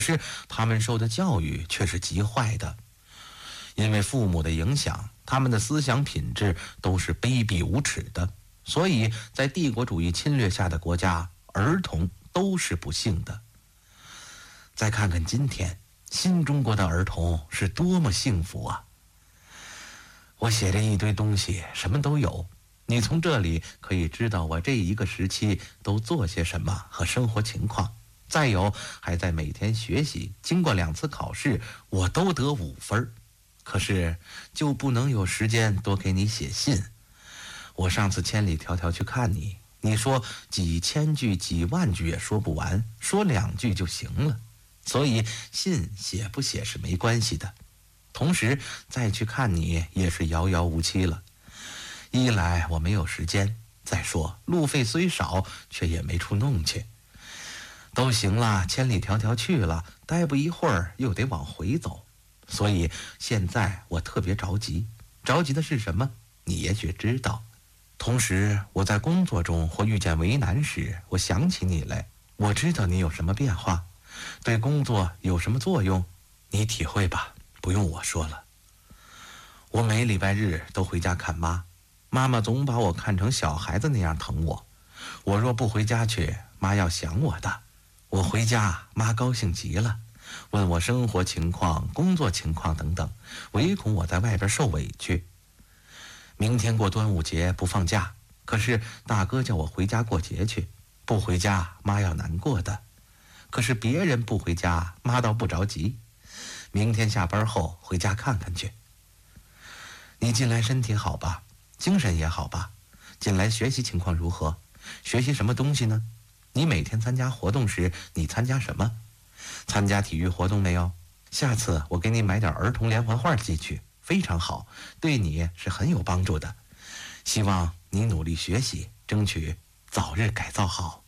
是他们受的教育却是极坏的，因为父母的影响，他们的思想品质都是卑鄙无耻的，所以在帝国主义侵略下的国家，儿童都是不幸的。再看看今天，新中国的儿童是多么幸福啊！我写这一堆东西，什么都有，你从这里可以知道我这一个时期都做些什么和生活情况。再有，还在每天学习，经过2次考试，我都得5分。可是就不能有时间多给你写信。我上次千里迢迢去看你，你说几千句几万句也说不完，说2句就行了。所以信写不写是没关系的。同时再去看你也是遥遥无期了。一来我没有时间，再说路费虽少，却也没处弄去。都行了，千里迢迢去了，待不一会儿又得往回走。所以现在我特别着急，着急的是什么？你也许知道。同时我在工作中或遇见为难时，我想起你来，我知道你有什么变化，对工作有什么作用，你体会吧，不用我说了。我每礼拜日都回家看妈，妈妈总把我看成小孩子那样疼我。我若不回家去，妈要想我的。我回家，妈高兴极了，问我生活情况、工作情况等等，唯恐我在外边受委屈。明天过端午节不放假，可是大哥叫我回家过节去，不回家妈要难过的。可是别人不回家，妈倒不着急。明天下班后回家看看去。你近来身体好吧？精神也好吧？近来学习情况如何？学习什么东西呢？你每天参加活动时，你参加什么？参加体育活动没有？下次我给你买点儿童连环画寄去，非常好，对你是很有帮助的。希望你努力学习，争取早日改造好。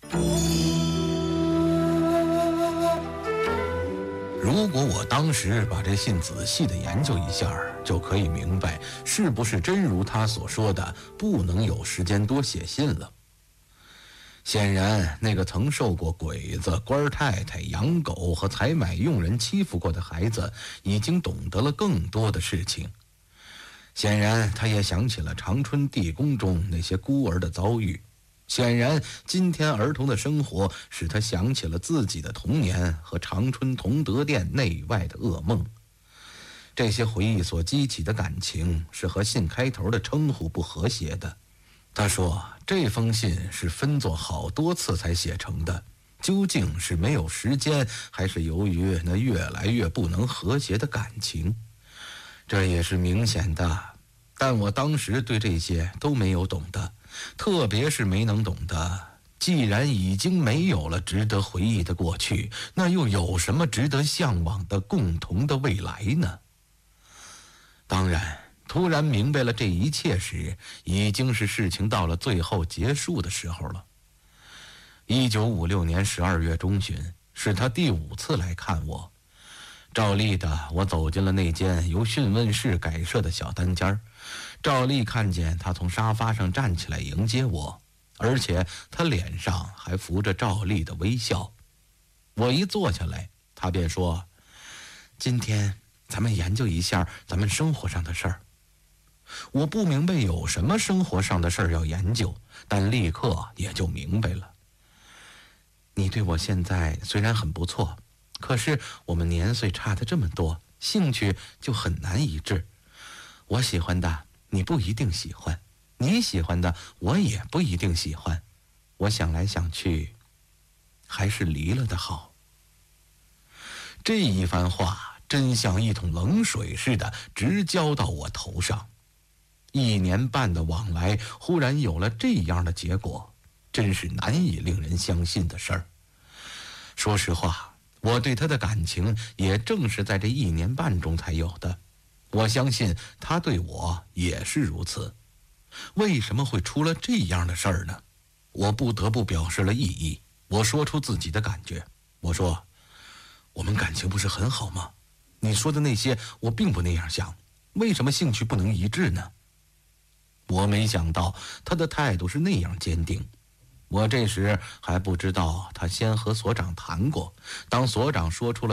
如果我当时把这信仔细的研究一下，就可以明白是不是真如他所说的，不能有时间多写信了。显然，那个曾受过鬼子、官太太、养狗和采买佣人欺负过的孩子，已经懂得了更多的事情。显然，他也想起了长春地宫中那些孤儿的遭遇。显然，今天儿童的生活使他想起了自己的童年和长春同德店内外的噩梦。这些回忆所激起的感情是和信开头的称呼不和谐的。他说这封信是分作好多次才写成的，究竟是没有时间，还是由于那越来越不能和谐的感情？这也是明显的，但我当时对这些都没有懂的，特别是没能懂得，既然已经没有了值得回忆的过去，那又有什么值得向往的共同的未来呢？当然，突然明白了这一切时，已经是事情到了最后结束的时候了。1956年12月中旬，是他第5次来看我。照例的，我走进了那间由讯问室改设的小单间。照例看见他从沙发上站起来迎接我，而且他脸上还浮着照例的微笑。我一坐下来，他便说：“今天咱们研究一下咱们生活上的事儿。”我不明白有什么生活上的事儿要研究，但立刻也就明白了。你对我现在虽然很不错，可是我们年岁差得这么多，兴趣就很难一致。我喜欢的你不一定喜欢，你喜欢的我也不一定喜欢。我想来想去，还是离了的好。这一番话真像一桶冷水似的直浇到我头上。1年半的往来，忽然有了这样的结果，真是难以令人相信的事儿。说实话，我对他的感情也正是在这1年半中才有的。我相信他对我也是如此。为什么会出了这样的事儿呢？我不得不表示了异议。我说出自己的感觉，我说：“我们感情不是很好吗？你说的那些我并不那样想，为什么兴趣不能一致呢？”我没想到他的态度是那样坚定。我这时还不知道他先和所长谈过，当所长说出了